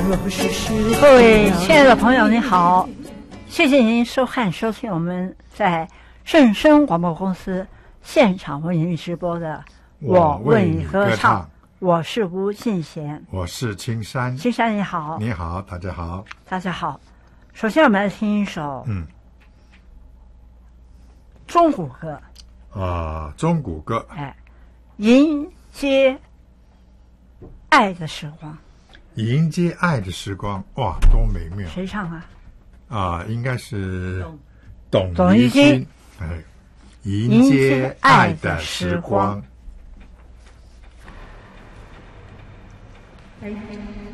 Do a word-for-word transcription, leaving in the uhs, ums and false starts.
各位亲爱的朋友，你好，谢谢您收看收听我们在正声广播公司现场为您直播的我为你歌唱，我是吴信贤， 我是青山。 青山你好。 你好，大家好。 大家好。首先我们来听一首嗯中古歌啊、呃，中古歌， 哎，迎接爱的时光。 迎接爱的时光，哇，多美妙！ 谁唱啊？ 啊、呃，应该是董董一金。 哎，迎接爱的时光。